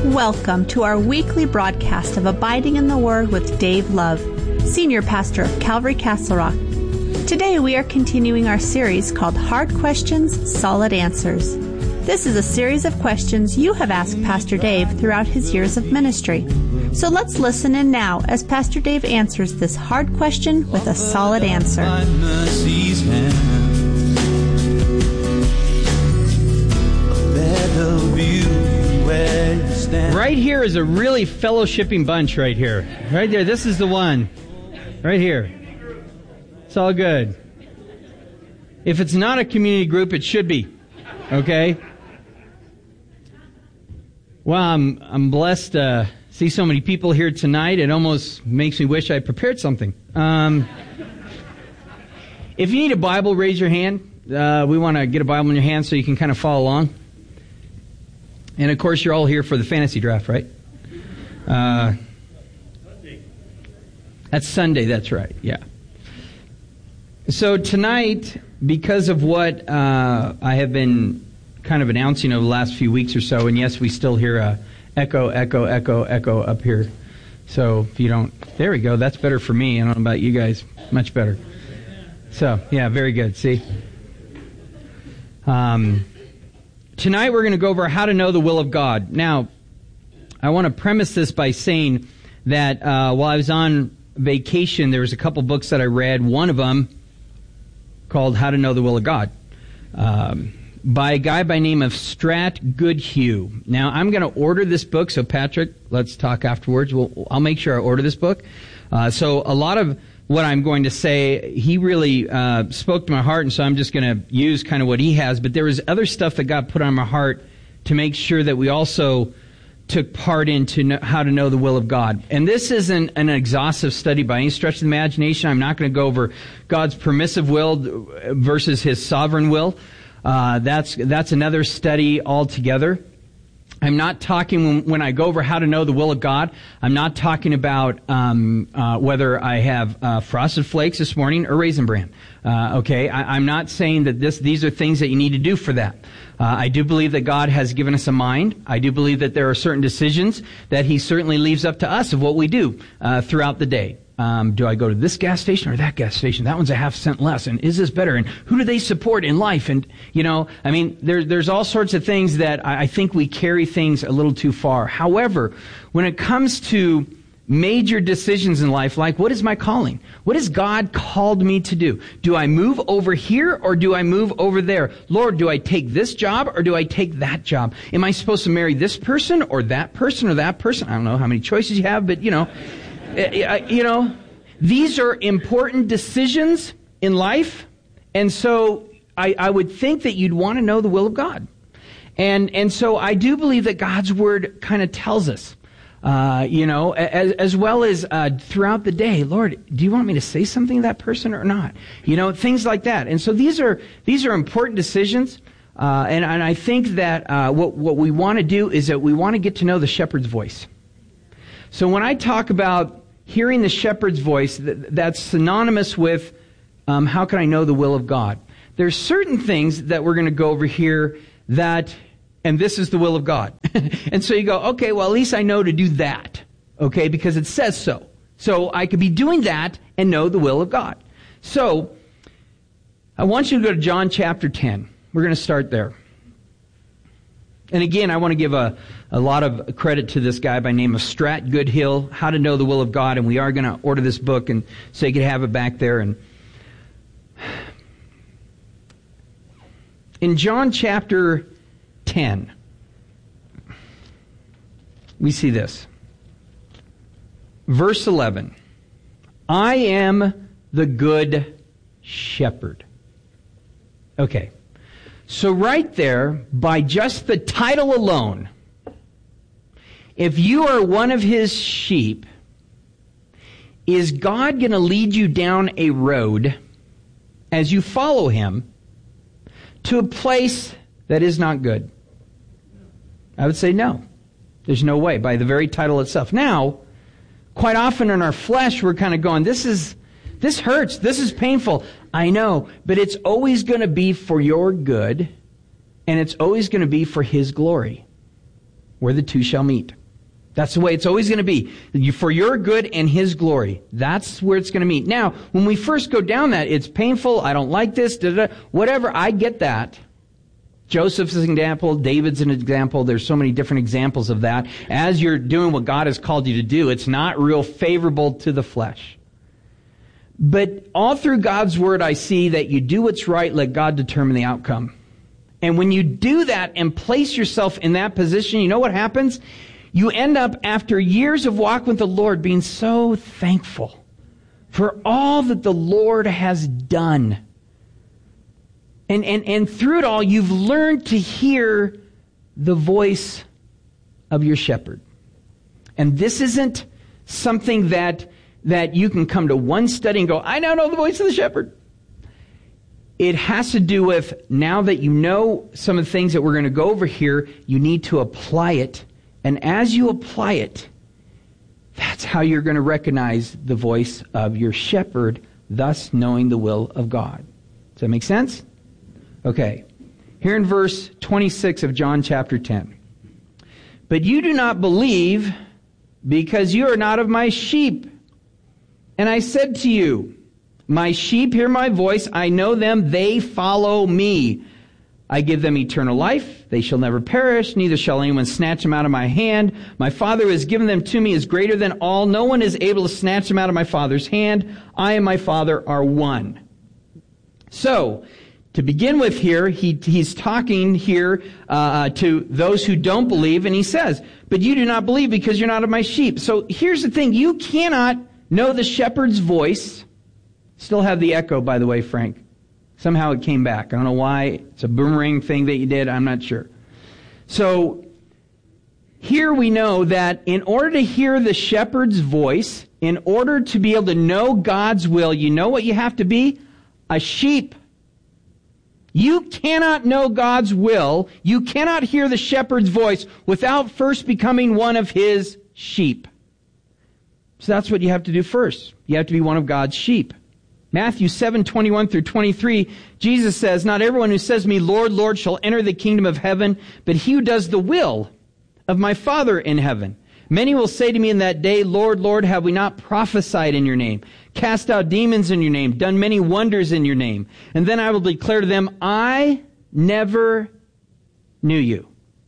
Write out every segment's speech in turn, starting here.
Welcome to our weekly broadcast of Abiding in the Word with Dave Love, Senior Pastor of Calvary Castle Rock. Today we are continuing our series called Hard Questions, Solid Answers. This is a series of questions you have asked Pastor Dave throughout his years of ministry. So let's listen in now as Pastor Dave answers this hard question with a solid answer. Right here is a really fellowshipping bunch right here. Right there. This is the one. Right here. It's all good. If it's not a community group, it should be. Okay? Well, I'm blessed to see so many people here tonight. It almost makes me wish I prepared something. If you need a Bible, raise your hand. We want to get a Bible in your hand so you can kind of follow along. And, of course, you're all here for the fantasy draft, right? That's Sunday, that's right, yeah. So tonight, because of what I have been kind of announcing over the last few weeks or so, and yes, we still hear echo, echo, echo, echo up here. So if you don't, there we go, that's better for me. I don't know about you guys, much better. So, yeah, very good, see? Tonight we're going to go over how to know the will of God. Now, I want to premise this by saying that while I was on vacation, there was a couple books that I read. One of them called How to Know the Will of God by a guy by the name of Strat Goodhue. Now, I'm going to order this book, so Patrick, let's talk afterwards. I'll make sure I order this book. So a lot of what I'm going to say, he really spoke to my heart, and so I'm just going to use kind of what he has. But there was other stuff that got put on my heart to make sure that we also took part into how to know the will of God. And this isn't an exhaustive study by any stretch of the imagination. I'm not going to go over God's permissive will versus His sovereign will. That's another study altogether. I'm not talking, when I go over how to know the will of God, I'm not talking about whether I have Frosted Flakes this morning or Raisin Bran. Okay, I'm not saying that these are things that you need to do for that. I do believe that God has given us a mind. I do believe that there are certain decisions that He certainly leaves up to us of what we do throughout the day. Do I go to this gas station or that gas station? That one's a half cent less. And is this better? And who do they support in life? And, I mean, there's all sorts of things that I think we carry things a little too far. However, when it comes to major decisions in life, like what is my calling? What has God called me to do? Do I move over here or do I move over there? Lord, do I take this job or do I take that job? Am I supposed to marry this person or that person or that person? I don't know how many choices you have, but, these are important decisions in life, and so I would think that you'd want to know the will of God. And so I do believe that God's Word kind of tells us, as well as throughout the day, Lord, do you want me to say something to that person or not? Things like that. And so these are important decisions, and I think that what we want to do is that we want to get to know the shepherd's voice. So when I talk about hearing the shepherd's voice, that's synonymous with how can I know the will of God? There's certain things that we're going to go over here and this is the will of God. And so you go, okay, well, at least I know to do that, okay, because it says so. So I could be doing that and know the will of God. So I want you to go to John chapter 10. We're going to start there. And again, I want to give a lot of credit to this guy by the name of Strat Goodhue, How to Know the Will of God, and we are going to order this book and so you can have it back there. And in John chapter 10, we see this. Verse 11, I am the good shepherd. Okay. So right there, by just the title alone, if you are one of His sheep, is God going to lead you down a road as you follow Him to a place that is not good? I would say no. There's no way, by the very title itself. Now, quite often in our flesh, we're kind of going, this hurts, this is painful. I know, but it's always going to be for your good, and it's always going to be for His glory, where the two shall meet. That's the way it's always going to be. For your good and His glory. That's where it's going to meet. Now, when we first go down that, it's painful, I don't like this, whatever, I get that. Joseph's an example, David's an example, there's so many different examples of that. As you're doing what God has called you to do, it's not real favorable to the flesh. But all through God's Word, I see that you do what's right, let God determine the outcome. And when you do that and place yourself in that position, you know what happens? You end up, after years of walking with the Lord, being so thankful for all that the Lord has done. And through it all, you've learned to hear the voice of your shepherd. And this isn't something that you can come to one study and go, I now know the voice of the shepherd. It has to do with, now that you know some of the things that we're going to go over here, you need to apply it. And as you apply it, that's how you're going to recognize the voice of your shepherd, thus knowing the will of God. Does that make sense? Okay. Here in verse 26 of John chapter 10. But you do not believe because you are not of my sheep. And I said to you, my sheep hear my voice. I know them. They follow me. I give them eternal life. They shall never perish. Neither shall anyone snatch them out of my hand. My Father who has given them to me is greater than all. No one is able to snatch them out of my Father's hand. I and my Father are one. So, to begin with here, he's talking here to those who don't believe, and he says, but you do not believe because you're not of my sheep. So here's the thing. You cannot know the shepherd's voice. Still have the echo, by the way, Frank. Somehow it came back. I don't know why. It's a boomerang thing that you did. I'm not sure. So here we know that in order to hear the shepherd's voice, in order to be able to know God's will, you know what you have to be? A sheep. You cannot know God's will, you cannot hear the shepherd's voice without first becoming one of His sheep. So that's what you have to do first. You have to be one of God's sheep. Matthew 7:21 through 23, Jesus says, not everyone who says to me, Lord, Lord, shall enter the kingdom of heaven, but he who does the will of my Father in heaven. Many will say to me in that day, Lord, Lord, have we not prophesied in your name, cast out demons in your name, done many wonders in your name? And then I will declare to them, I never knew you.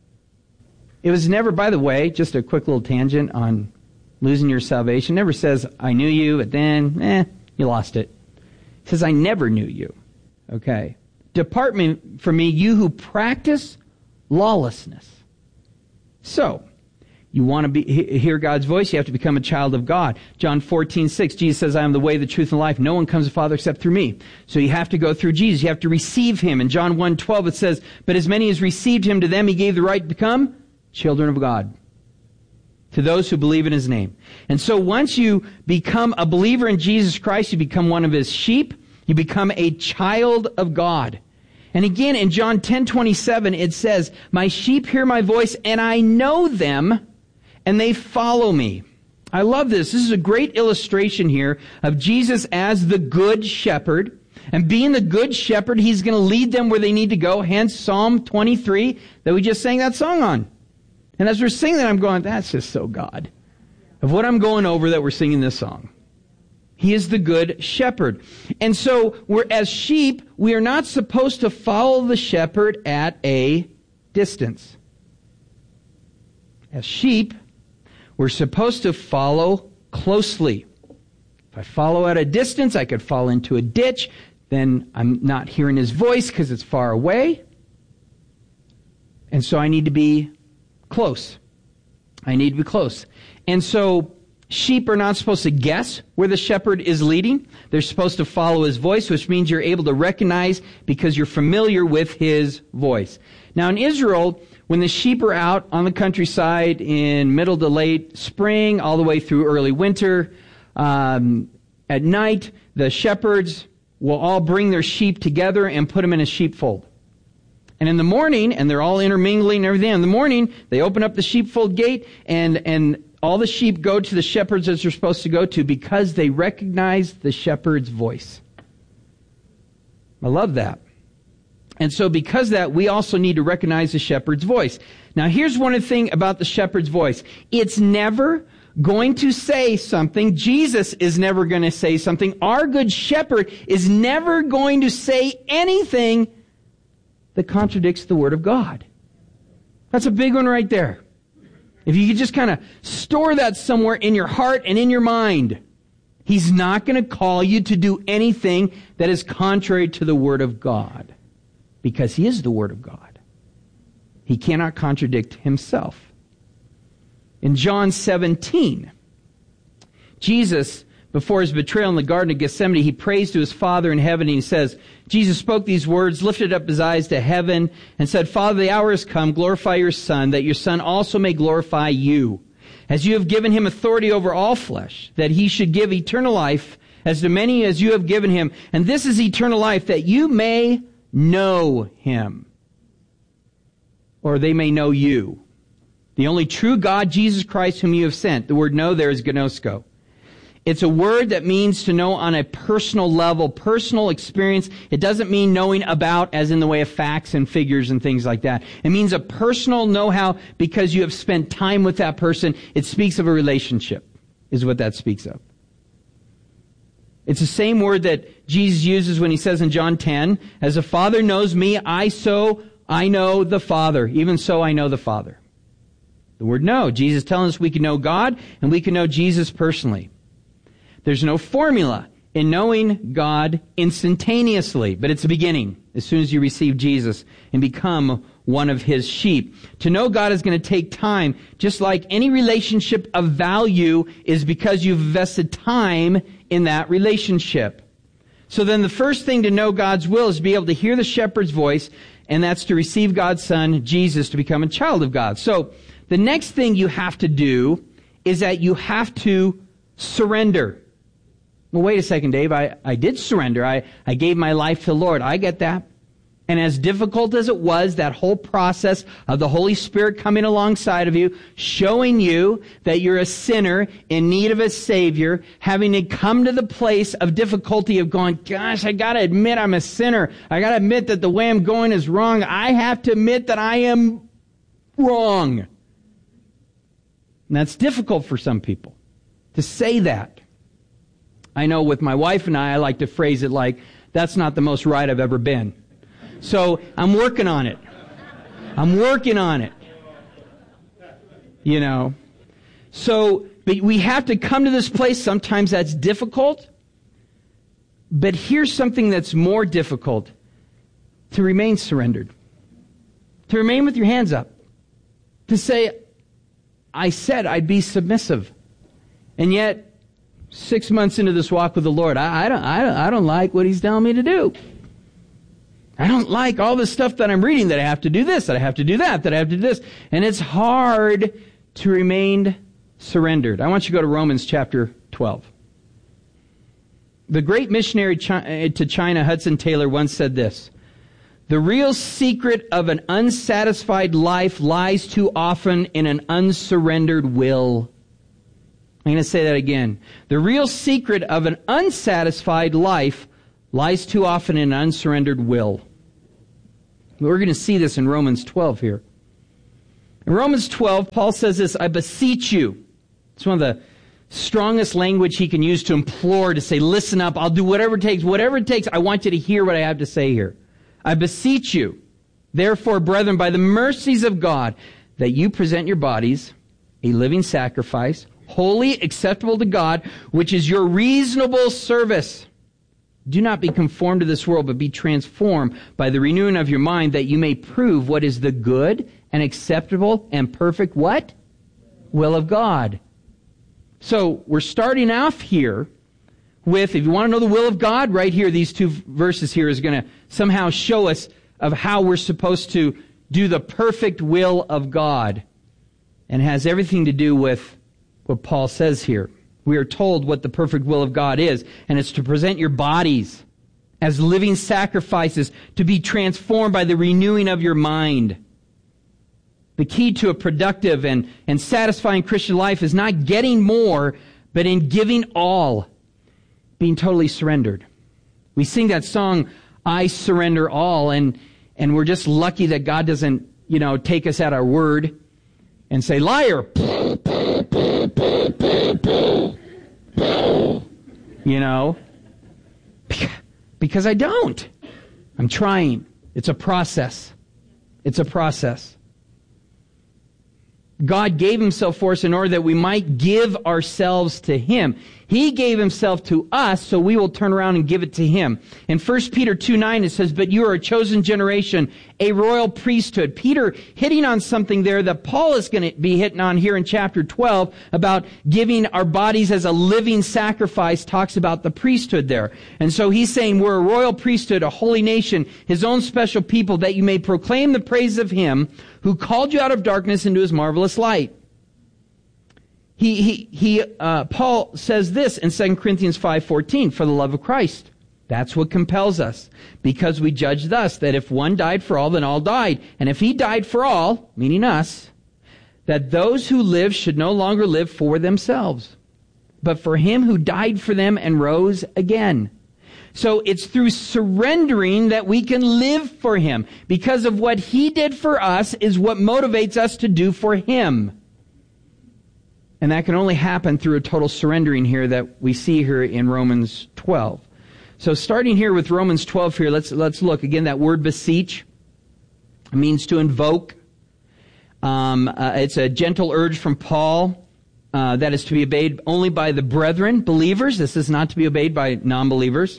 It was never, by the way, just a quick little tangent on losing your salvation. It never says, I knew you, but then, you lost it. It says, I never knew you. Okay. Depart from me, you who practice lawlessness. So, you want to hear God's voice, you have to become a child of God. John 14:6, Jesus says, I am the way, the truth, and life. No one comes to the Father except through me. So you have to go through Jesus. You have to receive Him. In John 1:12 it says, but as many as received Him, to them He gave the right to become children of God. To those who believe in His name. And so once you become a believer in Jesus Christ, you become one of His sheep. You become a child of God. And again, in John 10:27, it says, my sheep hear my voice, and I know them, and they follow me. I love this. This is a great illustration here of Jesus as the good shepherd. And being the good shepherd, He's going to lead them where they need to go. Hence Psalm 23 that we just sang that song on. And as we're singing that, I'm going, that's just so God. Of what I'm going over that we're singing this song. He is the good shepherd. And so, as sheep, we are not supposed to follow the shepherd at a distance. As sheep, we're supposed to follow closely. If I follow at a distance, I could fall into a ditch. Then I'm not hearing His voice because it's far away. And so I need to be close. I need to be close. And so sheep are not supposed to guess where the shepherd is leading. They're supposed to follow His voice, which means you're able to recognize because you're familiar with His voice. Now in Israel, when the sheep are out on the countryside in middle to late spring, all the way through early winter, at night, the shepherds will all bring their sheep together and put them in a sheepfold. And in the morning, and they're all intermingling and everything, in the morning, they open up the sheepfold gate, and all the sheep go to the shepherds as they're supposed to go to because they recognize the shepherd's voice. I love that. And so because of that, we also need to recognize the shepherd's voice. Now, here's one thing about the shepherd's voice. It's never going to say something. Jesus is never going to say something. Our good shepherd is never going to say anything that contradicts the Word of God. That's a big one right there. If you could just kind of store that somewhere in your heart and in your mind. He's not going to call you to do anything that is contrary to the Word of God, because He is the Word of God. He cannot contradict Himself. In John 17, Jesus, before His betrayal in the Garden of Gethsemane, He prays to His Father in heaven, and He says, Jesus spoke these words, lifted up His eyes to heaven, and said, Father, the hour has come, glorify your Son, that your Son also may glorify you, as you have given Him authority over all flesh, that He should give eternal life as to many as you have given Him. And this is eternal life, that you may know Him, or they may know you, the only true God, Jesus Christ, whom you have sent. The word know there is gnosko. It's a word that means to know on a personal level, personal experience. It doesn't mean knowing about as in the way of facts and figures and things like that. It means a personal know-how because you have spent time with that person. It speaks of a relationship, is what that speaks of. It's the same word that Jesus uses when He says in John 10, as the Father knows me, I know the Father. Even so I know the Father. The word know. Jesus telling us we can know God and we can know Jesus personally. There's no formula in knowing God instantaneously, but it's a beginning as soon as you receive Jesus and become one of His sheep. To know God is going to take time, just like any relationship of value is because you've invested time in that relationship. So then the first thing to know God's will is to be able to hear the shepherd's voice, and that's to receive God's Son, Jesus, to become a child of God. So the next thing you have to do is that you have to surrender. Well, wait a second, Dave. I did surrender. I gave my life to the Lord. I get that. And as difficult as it was, that whole process of the Holy Spirit coming alongside of you, showing you that you're a sinner in need of a Savior, having to come to the place of difficulty of going, gosh, I got to admit I'm a sinner. I got to admit that the way I'm going is wrong. I have to admit that I am wrong. And that's difficult for some people to say that. I know with my wife and I like to phrase it like, that's not the most right I've ever been. So I'm working on it. I'm working on it. You know. So, but we have to come to this place. Sometimes that's difficult. But here's something that's more difficult. To remain surrendered. To remain with your hands up. To say, I said I'd be submissive. And yet, 6 months into this walk with the Lord, I don't like what He's telling me to do. I don't like all the stuff that I'm reading, that I have to do this, that I have to do that I have to do this. And it's hard to remain surrendered. I want you to go to Romans chapter 12. The great missionary to China, Hudson Taylor, once said this: the real secret of an unsatisfied life lies too often in an unsurrendered will. I'm going to say that again. The real secret of an unsatisfied life lies too often in an unsurrendered will. We're going to see this in Romans 12 here. In Romans 12, Paul says this, I beseech you. It's one of the strongest language he can use to implore, to say, listen up, I'll do whatever it takes. Whatever it takes, I want you to hear what I have to say here. I beseech you, therefore, brethren, by the mercies of God, that you present your bodies a living sacrifice, holy, acceptable to God, which is your reasonable service. Do not be conformed to this world, but be transformed by the renewing of your mind, that you may prove what is the good and acceptable and perfect, what? Will of God. So we're starting off here with, if you want to know the will of God, right here, these two verses here is going to somehow show us of how we're supposed to do the perfect will of God. And has everything to do with what Paul says here. We are told what the perfect will of God is, and it's to present your bodies as living sacrifices, to be transformed by the renewing of your mind. The key to a productive and satisfying Christian life is not getting more, but in giving all, being totally surrendered. We sing that song, I surrender all, and we're just lucky that God doesn't take us at our word and say, liar. Because I don't. I'm trying. It's a process. It's a process. God gave himself for us in order that we might give ourselves to him. He gave himself to us, so we will turn around and give it to him. In 1 Peter 2:9 it says, but you are a chosen generation, a royal priesthood. Peter hitting on something there that Paul is going to be hitting on here in chapter 12 about giving our bodies as a living sacrifice, talks about the priesthood there. And so he's saying we're a royal priesthood, a holy nation, his own special people, that you may proclaim the praise of him who called you out of darkness into his marvelous light. Paul says this in 2 Corinthians 5:14, for the love of Christ. That's what compels us. Because we judge thus, that if one died for all, then all died. And if he died for all, meaning us, that those who live should no longer live for themselves, but for him who died for them and rose again. So it's through surrendering that we can live for him. Because of what he did for us is what motivates us to do for him. And that can only happen through a total surrendering here that we see here in Romans 12. So starting here with Romans 12 here, let's look. Again, that word beseech means to invoke. It's a gentle urge from Paul that is to be obeyed only by the brethren, believers. This is not to be obeyed by non-believers.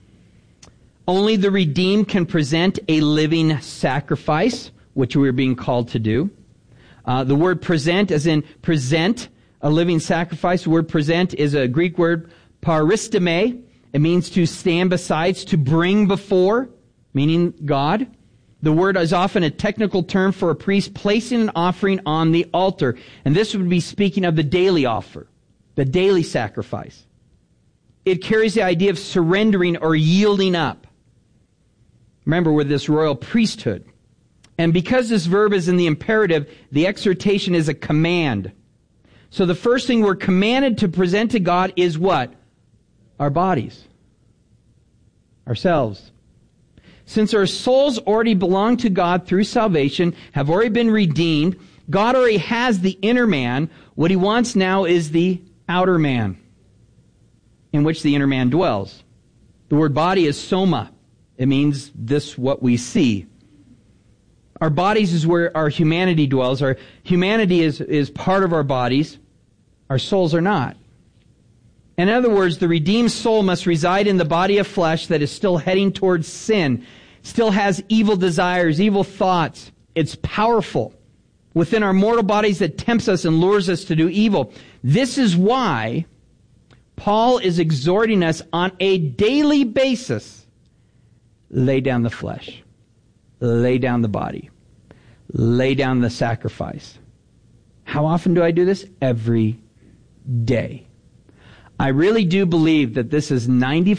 Only the redeemed can present a living sacrifice, which we're being called to do. The word present, as in present, a living sacrifice. The word present is a Greek word, paristeme. It means to stand beside, to bring before, meaning God. The word is often a technical term for a priest placing an offering on the altar. And this would be speaking of the daily offer, the daily sacrifice. It carries the idea of surrendering or yielding up. Remember, we're this royal priesthood. And because this verb is in the imperative, the exhortation is a command. So the first thing we're commanded to present to God is what? Our bodies. Ourselves. Since our souls already belong to God through salvation, have already been redeemed, God already has the inner man. What he wants now is the outer man, in which the inner man dwells. The word body is soma. It means this, what we see. Our bodies is where our humanity dwells. Our humanity is part of our bodies. Our souls are not. In other words, the redeemed soul must reside in the body of flesh that is still heading towards sin, still has evil desires, evil thoughts. It's powerful within our mortal bodies that tempts us and lures us to do evil. This is why Paul is exhorting us on a daily basis, lay down the flesh, lay down the body, lay down the sacrifice. How often do I do this? Every day. I really do believe that this is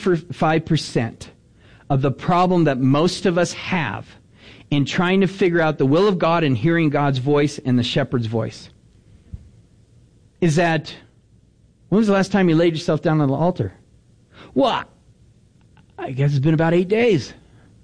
95% of the problem that most of us have in trying to figure out the will of God and hearing God's voice and the shepherd's voice. Is that, when was the last time you laid yourself down on the altar? Well, I guess it's been about 8 days.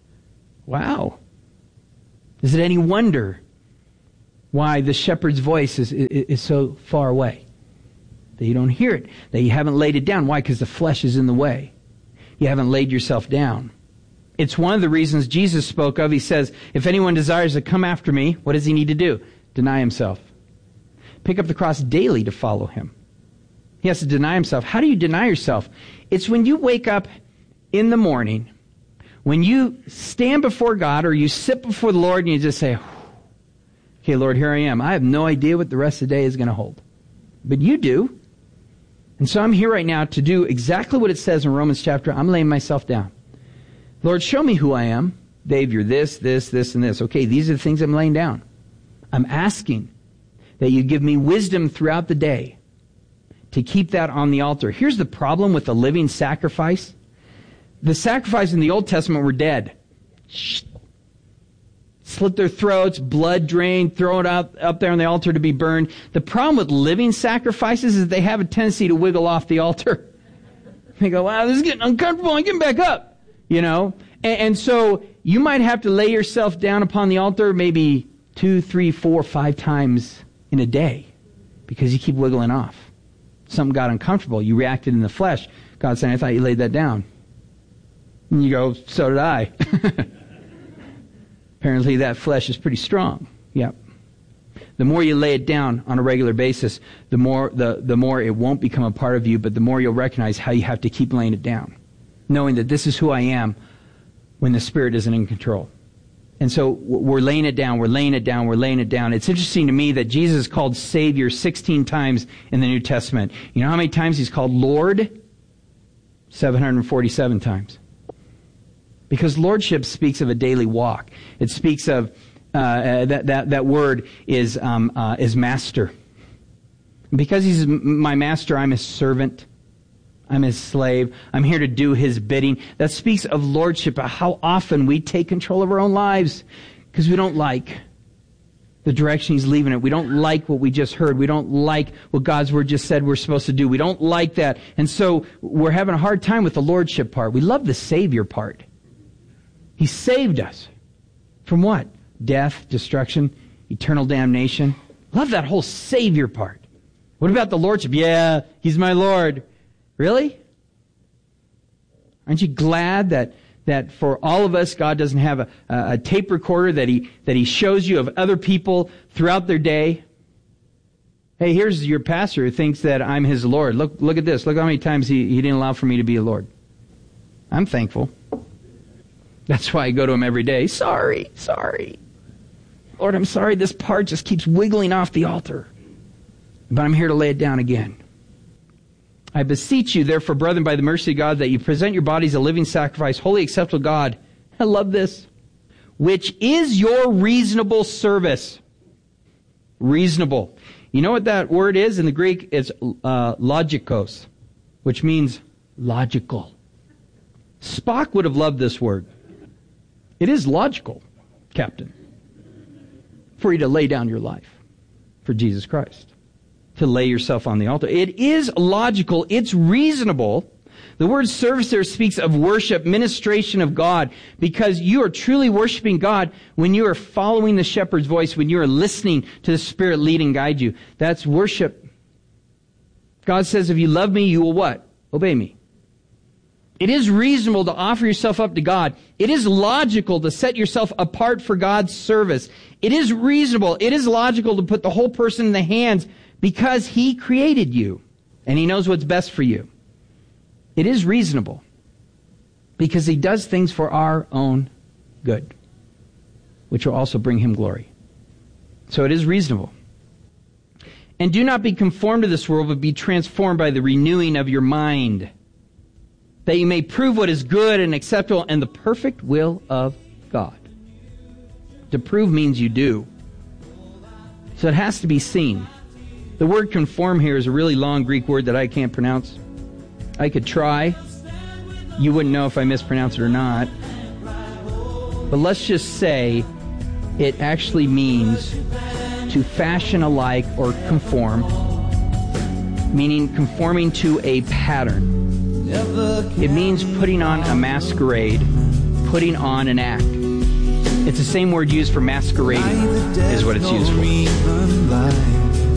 Wow. Is it any wonder why the shepherd's voice is so far away? That you don't hear it. That you haven't laid it down. Why? Because the flesh is in the way. You haven't laid yourself down. It's one of the reasons Jesus spoke of. He says, if anyone desires to come after me, what does he need to do? Deny himself. Pick up the cross daily to follow him. He has to deny himself. How do you deny yourself? It's when you wake up in the morning, when you stand before God or you sit before the Lord and you just say, okay, Lord, here I am. I have no idea what the rest of the day is going to hold. But you do. And so I'm here right now to do exactly what it says in Romans chapter. I'm laying myself down. Lord, show me who I am. Dave, you're this, and this. Okay, these are the things I'm laying down. I'm asking that you give me wisdom throughout the day to keep that on the altar. Here's the problem with the living sacrifice. The sacrifices in the Old Testament were dead. Slit their throats, blood drained, throw it up there on the altar to be burned. The problem with living sacrifices is they have a tendency to wiggle off the altar. They go, wow, this is getting uncomfortable. I'm getting back up. And so you might have to lay yourself down upon the altar maybe 2, 3, 4, 5 times in a day because you keep wiggling off. Something got uncomfortable. You reacted in the flesh. God said, I thought you laid that down. And you go, so did I. Apparently that flesh is pretty strong. Yep. The more you lay it down on a regular basis, the more it won't become a part of you, but the more you'll recognize how you have to keep laying it down, knowing that this is who I am when the Spirit isn't in control. And so we're laying it down, we're laying it down, we're laying it down. It's interesting to me that Jesus is called Savior 16 times in the New Testament. You know how many times he's called Lord? 747 times. Because lordship speaks of a daily walk. It speaks of that word is master. Because he's my master, I'm his servant. I'm his slave. I'm here to do his bidding. That speaks of lordship, how often we take control of our own lives because we don't like the direction he's leaving it. We don't like what we just heard. We don't like what God's word just said we're supposed to do. We don't like that. And so we're having a hard time with the lordship part. We love the Savior part. He saved us. From what? Death, destruction, eternal damnation. Love that whole Savior part. What about the lordship? Yeah, he's my Lord. Really? Aren't you glad that for all of us, God doesn't have a tape recorder that he shows you of other people throughout their day? Hey, here's your pastor who thinks that I'm his Lord. Look at this. Look how many times he didn't allow for me to be a Lord. I'm thankful. That's why I go to him every day. Sorry. Lord, I'm sorry this part just keeps wiggling off the altar. But I'm here to lay it down again. I beseech you, therefore, brethren, by the mercy of God, that you present your bodies a living sacrifice, wholly acceptable to God. I love this. Which is your reasonable service. Reasonable. You know what that word is in the Greek? It's logikos, which means logical. Spock would have loved this word. It is logical, Captain, for you to lay down your life for Jesus Christ. To lay yourself on the altar. It is logical. It's reasonable. The word service there speaks of worship, ministration of God, because you are truly worshiping God when you are following the shepherd's voice, when you are listening to the Spirit lead and guide you. That's worship. God says, if you love me, you will what? Obey me. It is reasonable to offer yourself up to God. It is logical to set yourself apart for God's service. It is reasonable. It is logical to put the whole person in the hands because he created you and he knows what's best for you. It is reasonable because he does things for our own good, which will also bring him glory. So it is reasonable. And do not be conformed to this world, but be transformed by the renewing of your mind, that you may prove what is good and acceptable and the perfect will of God. To prove means you do. So it has to be seen. The word conform here is a really long Greek word that I can't pronounce. I could try. You wouldn't know if I mispronounce it or not. But let's just say it actually means to fashion alike or conform, meaning conforming to a pattern. It means putting on a masquerade, putting on an act. It's the same word used for masquerading is what it's used for.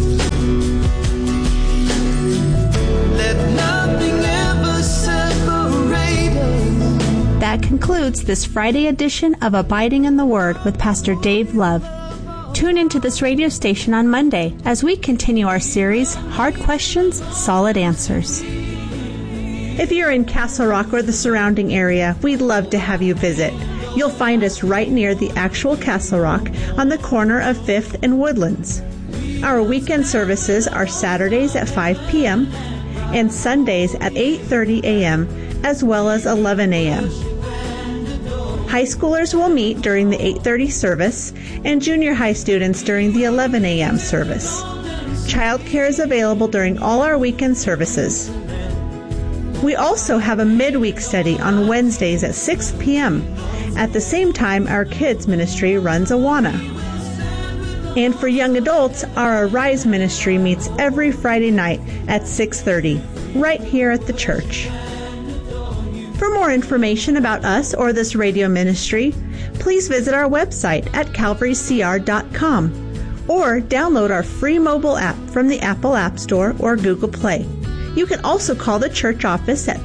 That concludes this Friday edition of Abiding in the Word with Pastor Dave Love. Tune into this radio station on Monday as we continue our series, Hard Questions, Solid Answers. If you're in Castle Rock or the surrounding area, we'd love to have you visit. You'll find us right near the actual Castle Rock on the corner of 5th and Woodlands. Our weekend services are Saturdays at 5 p.m. and Sundays at 8:30 a.m. as well as 11 a.m. High schoolers will meet during the 8:30 service and junior high students during the 11 a.m. service. Childcare is available during all our weekend services. We also have a midweek study on Wednesdays at 6 p.m. At the same time, our kids ministry runs Awana. And for young adults, our Arise ministry meets every Friday night at 6:30, right here at the church. For more information about us or this radio ministry, please visit our website at calvarycr.com or download our free mobile app from the Apple App Store or Google Play. You can also call the church office at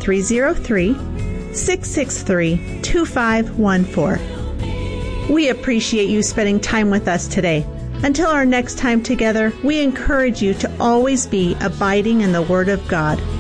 303-663-2514. We appreciate you spending time with us today. Until our next time together, we encourage you to always be abiding in the Word of God.